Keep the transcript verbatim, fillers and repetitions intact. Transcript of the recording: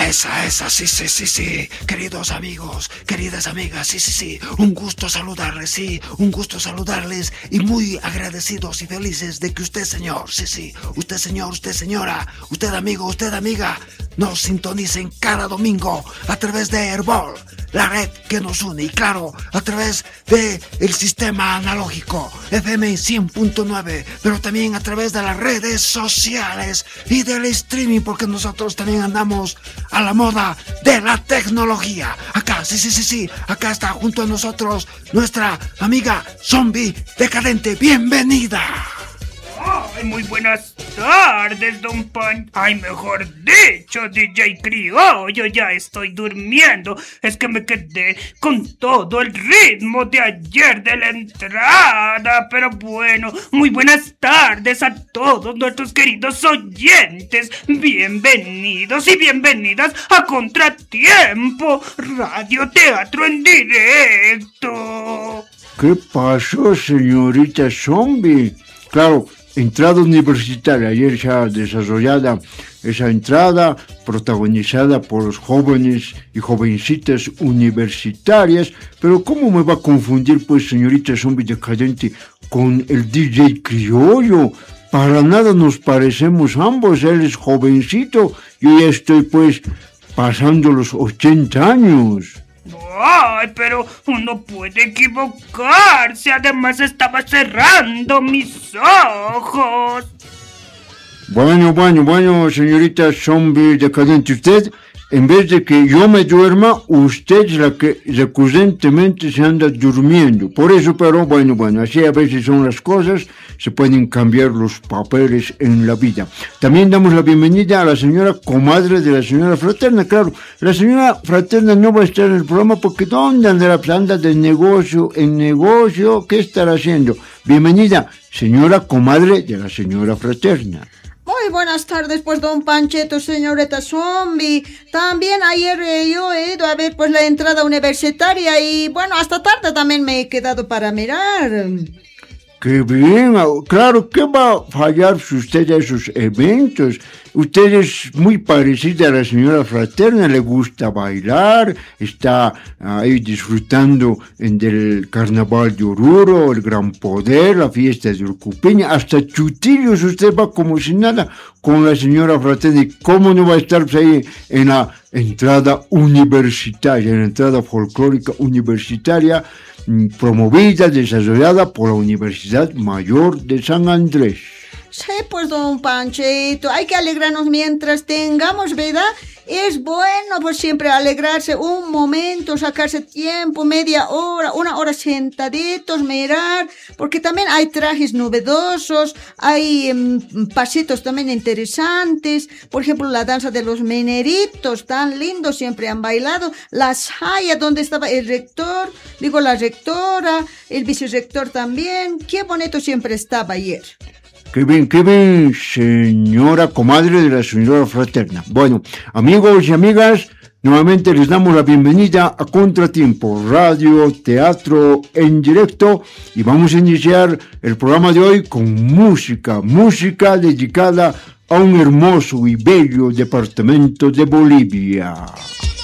Esa, esa, sí, sí, sí, sí. Queridos amigos, queridas amigas, sí, sí, sí. Un gusto saludarles, sí. Un gusto saludarles y muy agradecidos y felices de que usted, señor, sí, sí. Usted, señor, usted, señora. Usted, amigo, usted, amiga. Nos sintonicen cada domingo a través de Herbol, la red que nos une. Y claro, a través de el sistema analógico F M cien punto nueve. Pero también a través de las redes sociales y del streaming, porque nosotros también andamos a la moda de la tecnología. Acá, sí, sí, sí, sí, acá está junto a nosotros nuestra amiga Zombie Decadente. ¡Bienvenida! Ay, muy buenas tardes, Don Pan. Ay, mejor dicho, D J Criollo, ya estoy durmiendo. Es que me quedé con todo el ritmo de ayer de la entrada. Pero bueno, muy buenas tardes a todos nuestros queridos oyentes. Bienvenidos y bienvenidas a Contratiempo, Radio Teatro en directo. ¿Qué pasó, señorita Zombie? Claro, entrada universitaria, ayer ya desarrollada esa entrada protagonizada por los jóvenes y jovencitas universitarias, pero ¿cómo me va a confundir, pues, señorita Zombie Decadente, con el D J Criollo? Para nada nos parecemos ambos, él es jovencito, yo ya estoy, pues, pasando los ochenta años. Ay, pero uno puede equivocarse. Además estaba cerrando mis ojos. Bueno, bueno, bueno, señorita Zombie Decadente, usted, en vez de que yo me duerma, usted es la que recurrentemente se anda durmiendo. Por eso, pero bueno, bueno, así a veces son las cosas, se pueden cambiar los papeles en la vida. También damos la bienvenida a la señora comadre de la señora Fraterna. Claro, la señora Fraterna no va a estar en el programa porque ¿dónde andará? Anda de negocio en negocio, ¿qué estará haciendo? Bienvenida, señora comadre de la señora Fraterna. Muy buenas tardes, pues, don Pancheto, señorita Zombie. También ayer eh, yo he ido a ver, pues, la entrada universitaria y, bueno, hasta tarde también me he quedado para mirar. ¡Qué bien! Claro, ¿qué va a fallar si usted a esos eventos? Usted es muy parecida a la señora Fraterna, le gusta bailar, está ahí disfrutando del carnaval de Oruro, el Gran Poder, la fiesta de Urcupeña, hasta chutillos usted va como si nada con la señora Fraterna. ¿Y cómo no va a estar ahí en la entrada universitaria, en la entrada folclórica universitaria, promovida, desarrollada por la Universidad Mayor de San Andrés? Sí, pues, don Panchito, hay que alegrarnos mientras tengamos, ¿verdad? Es bueno, pues, siempre alegrarse un momento, sacarse tiempo, media hora, una hora sentaditos, mirar, porque también hay trajes novedosos, hay um, pasitos también interesantes, por ejemplo, la danza de los meneritos, tan lindos, siempre han bailado, la saya, donde estaba el rector, digo, la rectora, el vicerrector también, qué bonito siempre estaba ayer. ¡Qué bien, qué bien, señora comadre de la señora Fraterna! Bueno, amigos y amigas, nuevamente les damos la bienvenida a Contratiempo, Radio Teatro en directo, y vamos a iniciar el programa de hoy con música, música dedicada a un hermoso y bello departamento de Bolivia.